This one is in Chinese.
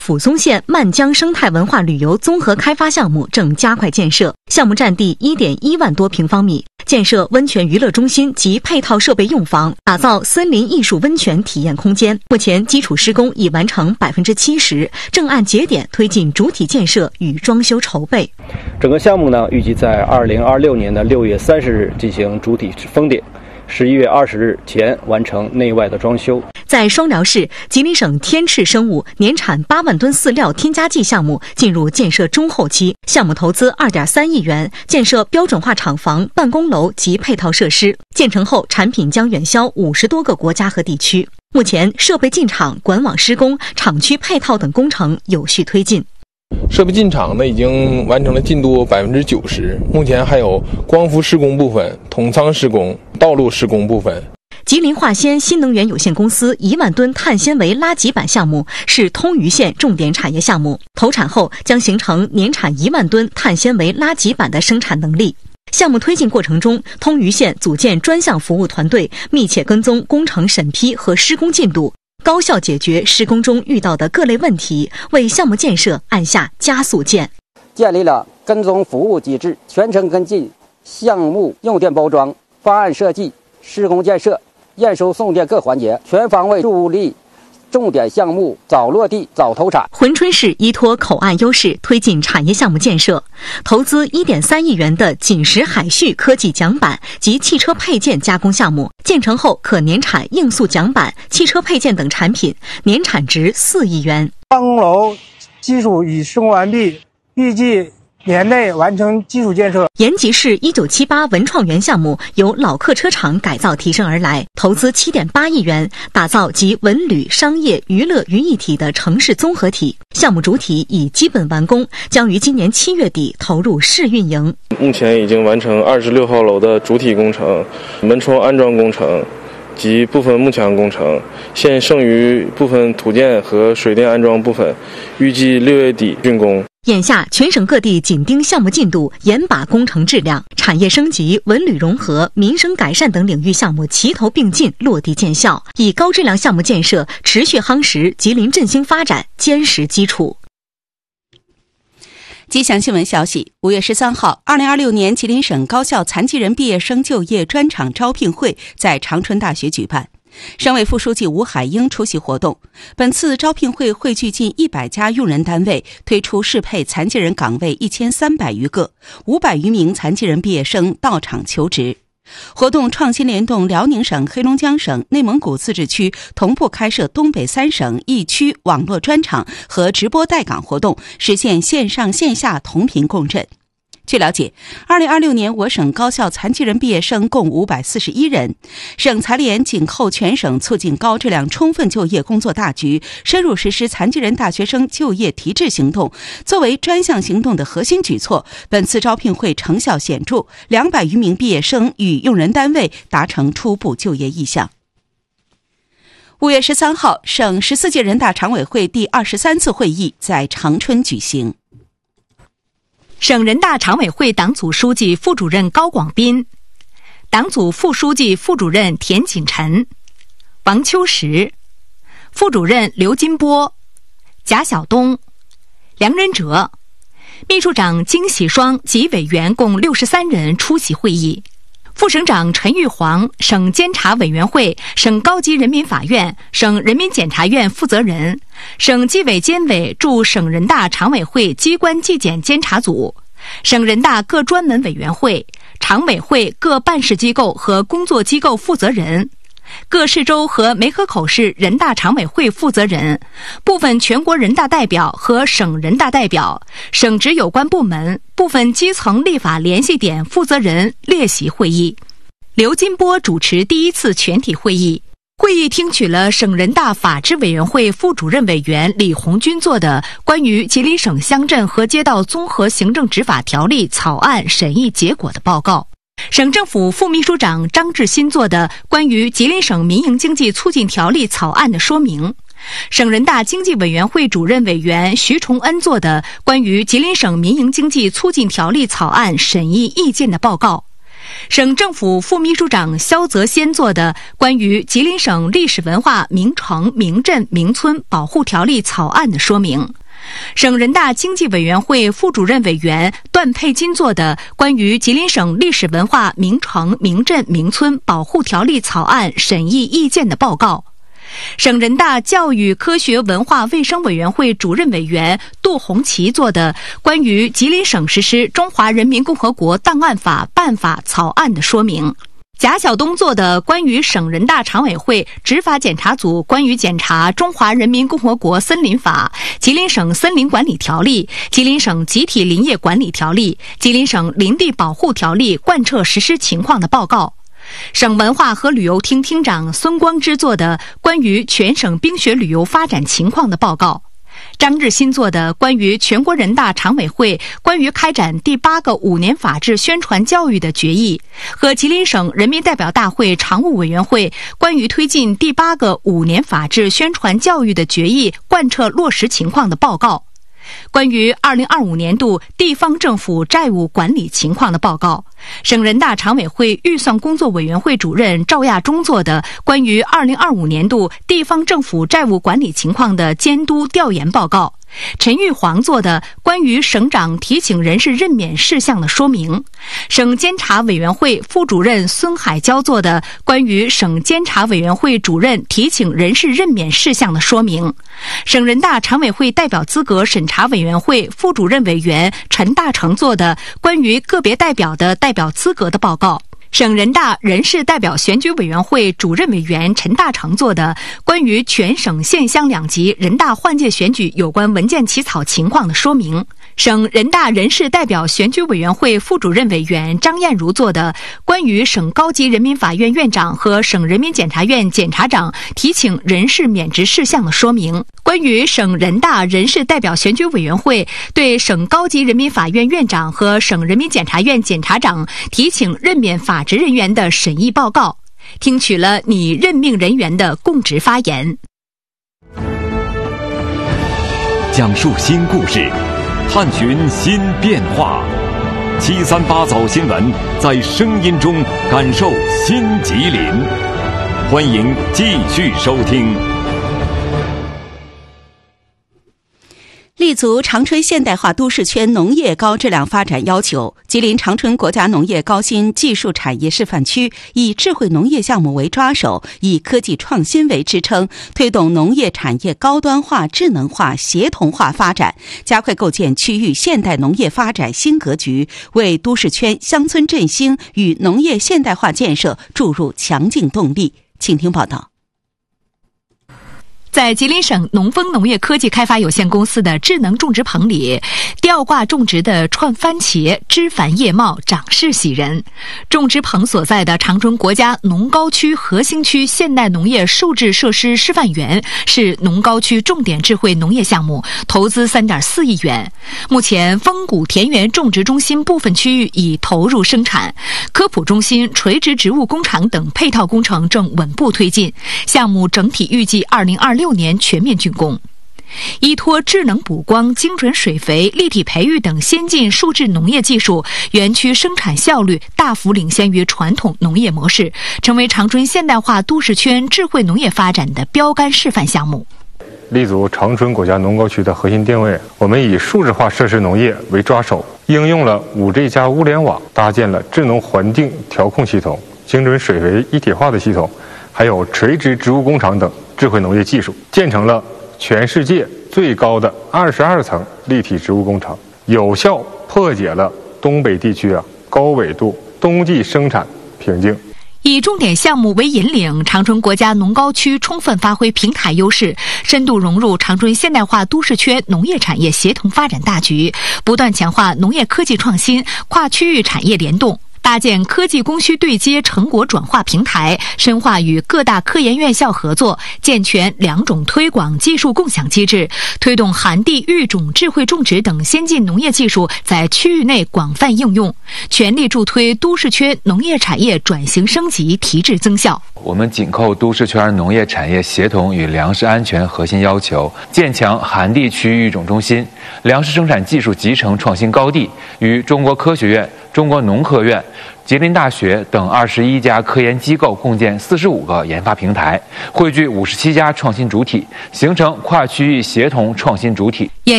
抚松县漫江生态文化旅游综合开发项目正加快建设，项目占地1.1万多平方米，建设温泉娱乐中心及配套设备用房，打造森林艺术温泉体验空间。目前基础施工已完成70%，正按节点推进主体建设与装修筹备。 整个项目呢，预计在2026年的6月30日进行主体封顶，11月20日前完成内外的装修。 在双辽市，吉林省天赤生物年产8万吨饲料添加剂项目进入建设中后期，项目投资2.3亿元，建设标准化厂房、办公楼及配套设施。建成后，产品将远销50多个国家和地区。目前，设备进场、管网施工、厂区配套等工程有序推进。 设备进场呢，已经完成了进度90%，目前还有光伏施工部分、统仓施工、道路施工部分。 吉林化纤新能源有限公司1万吨碳纤维拉极板项目是通榆县重点产业项目，投产后将形成年产1万吨碳纤维拉极板的生产能力。项目推进过程中，通榆县组建专项服务团队，密切跟踪工程审批和施工进度，高效解决施工中遇到的各类问题，为项目建设按下加速键。 建立了跟踪服务机制，全程跟进项目用电包装、方案设计、施工建设、验收送电各环节，全方位助力重点项目早落地、早投产。 珲春市依托口岸优势推进产业项目建设，投资1.3亿元的锦石海旭科技桨板及汽车配件加工项目，建成后可年产硬塑桨板、汽车配件等产品，年产值4亿元。 办公楼基础已施工完毕，预计年内完成基础建设。 延吉市1978文创园项目由老客车厂改造提升而来，投资7.8亿元，打造集文旅、商业、娱乐于一体的城市综合体。项目主体已基本完工，将于今年7月底投入试运营。 目前已经完成26号楼的主体工程、门窗安装工程及部分幕墙工程，现剩余部分土建和水电安装部分，预计6月底竣工。 眼下，全省各地紧盯项目进度，严把工程质量，产业升级、文旅融合、民生改善等领域项目齐头并进，落地见效，以高质量项目建设持续夯实吉林振兴发展坚实基础。 吉祥新闻消息，5月13号，2026年吉林省高校残疾人毕业生就业专场招聘会在长春大学举办。省委副书记吴海英出席活动。本次招聘会汇聚近100家用人单位，推出适配残疾人岗位1300余个，500余名残疾人毕业生到场求职。活动创新联动辽宁省、黑龙江省、内蒙古自治区同步开设东北3省1区网络专场和直播带岗活动，实现线上线下同频共振。据了解，2026年我省高校残疾人毕业生共541人。省残联紧扣全省促进高质量充分就业工作大局，深入实施残疾人大学生就业提质行动，作为专项行动的核心举措。本次招聘会成效显著，200余名毕业生与用人单位达成初步就业意向。5月13号，省14届人大常委会第23次会议在长春举行。 省人大常委会党组书记、副主任高广斌，党组副书记、副主任田锦臣、王秋实，副主任刘金波、贾晓东、梁仁哲，秘书长金喜双及委员共63人出席会议。副省长陈玉煌、省监察委员会、省高级人民法院、省人民检察院负责人、省纪委监委驻省人大常委会机关纪检监察组、省人大各专门委员会、常委会各办事机构和工作机构负责人、各市州和梅河口市人大常委会负责人、部分全国人大代表和省人大代表、省直有关部门、部分基层立法联系点负责人列席会议。刘金波主持第1次全体会议。会议听取了省人大法制委员会副主任委员李红军做的关于吉林省乡镇和街道综合行政执法条例草案审议结果的报告，省政府副秘书长张志新做的关于吉林省民营经济促进条例草案的说明，省人大经济委员会主任委员徐崇恩做的关于吉林省民营经济促进条例草案审议意见的报告， 省政府副秘书长肖泽先做的关于吉林省历史文化名城、名镇、名村保护条例草案的说明。省人大经济委员会副主任委员段佩金做的关于吉林省历史文化名城、名镇、名村保护条例草案审议意见的报告。省人大教育科学文化卫生委员会主任委员杜红旗做的关于吉林省实施中华人民共和国档案法办法草案的说明。贾晓东做的关于省人大常委会执法检查组关于检查中华人民共和国森林法、吉林省森林管理条例、吉林省集体林业管理条例、吉林省林地保护条例贯彻实施情况的报告。省文化和旅游厅厅长孙光之做的关于全省冰雪旅游发展情况的报告。张志新做的关于全国人大常委会关于开展第8个5年法治宣传教育的决议和吉林省人民代表大会常务委员会关于推进第8个5年法治宣传教育的决议贯彻落实情况的报告。关于2025年度地方政府债务管理情况的报告，省人大常委会预算工作委员会主任赵亚忠做的关于2025年度地方政府债务管理情况的监督调研报告，陈玉煌做的关于省长提请人事任免事项的说明，省监察委员会副主任孙海娇做的关于省监察委员会主任提请人事任免事项的说明，省人大常委会代表资格审查委员会副主任委员陈大成做的关于个别代表的代表资格的报告，省人大人事代表选举委员会主任委员陈大成做的关于全省县乡两级人大换届选举有关文件起草情况的说明，省人大人事代表选举委员会副主任委员张艳茹做的关于省高级人民法院院长和省人民检察院检察长提请人事免职事项的说明，关于省人大人事代表选举委员会对省高级人民法院院长和省人民检察院检察长提请任免法职人员的审议报告，听取了拟任命人员的供职发言。 讲述新故事，探寻新变化。738早新闻，在声音中感受新吉林。欢迎继续收听。 立足长春现代化都市圈农业高质量发展要求，吉林长春国家农业高新技术产业示范区以智慧农业项目为抓手，以科技创新为支撑，推动农业产业高端化、智能化、协同化发展，加快构建区域现代农业发展新格局，为都市圈乡村振兴与农业现代化建设注入强劲动力。请听报道。 在吉林省农丰农业科技开发有限公司的智能种植棚里，吊挂种植的串番茄枝繁叶茂，长势喜人。种植棚所在的长春国家农高区核心区现代农业受制设施示范园是农高区重点智慧农业项目，投资3.4亿元。目前丰谷田园种植中心部分区域已投入生产，科普中心、垂直植物工厂等配套工程正稳步推进，项目整体预计2026年全面竣工。依托智能补光、精准水肥、立体培育等先进数字农业技术，园区生产效率大幅领先于传统农业模式，成为长春现代化都市圈智慧农业发展的标杆示范项目。 立足长春国家农高区的核心定位，我们以数字化设施农业为抓手，应用了5G 加物联网，搭建了智能环境调控系统、精准水肥一体化的系统，还有垂直植物工厂等智慧农业技术，建成了全世界最高的22层立体植物工厂，有效破解了东北地区高纬度冬季生产瓶颈。 以重点项目为引领，长春国家农高区充分发挥平台优势，深度融入长春现代化都市圈农业产业协同发展大局，不断强化农业科技创新、跨区域产业联动，搭建科技供需对接成果转化平台，深化与各大科研院校合作，健全两种推广技术共享机制，推动寒地育种、智慧种植等先进农业技术在区域内广泛应用，全力助推都市圈农业产业转型升级、提质增效。 我们紧扣都市圈农业产业协同与粮食安全核心要求，建强寒地区域育种中心、粮食生产技术集成创新高地，与中国科学院、中国农科院、 吉林大学等21家科研机构共建45个研发平台，汇聚57家创新主体，形成跨区域协同创新主体。